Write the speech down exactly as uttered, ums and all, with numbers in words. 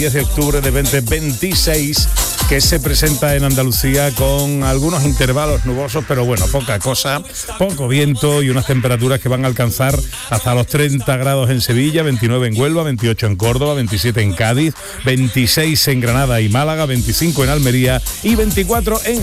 diez de octubre de veinte veintiséis, que se presenta en Andalucía con algunos intervalos nubosos, pero bueno, poca cosa, poco viento y unas temperaturas que van a alcanzar hasta los treinta grados en Sevilla, veintinueve en Huelva, veintiocho en Córdoba, veintisiete en Cádiz, veintiséis en Granada y Málaga, veinticinco en Almería y veinticuatro en